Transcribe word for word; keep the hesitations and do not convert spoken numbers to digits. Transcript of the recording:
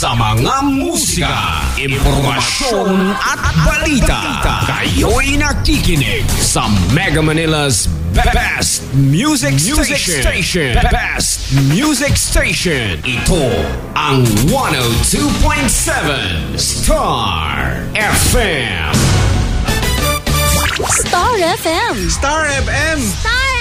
sa mga musika, impormasyon at balita. Kayo'y nakikinig sa Mega Manila's Best Music, Music Station. Best Music Station. Ito ang one oh two point seven Star F M. Star F M. Star F M. Star